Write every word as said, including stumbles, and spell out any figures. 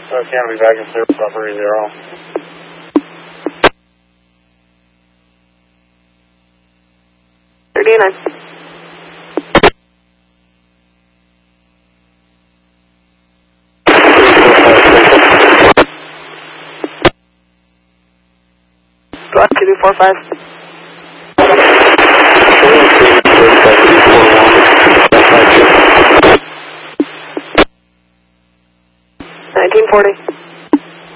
So canopy back in service, upper zero. thirty-nine. Block two four five. Nineteen forty.